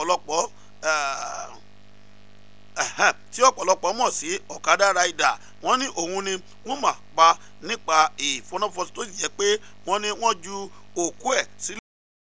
ọ̀pọ̀lọpọ̀ mọ̀ sí ọ̀kadà ráìdà wọ́n ní òun ni wọ́n mà pa nípa ìfọnáfọsí tó sì jẹ́ pé wọ́n ní wọ́n ju òkú ẹ̀ sílẹ̀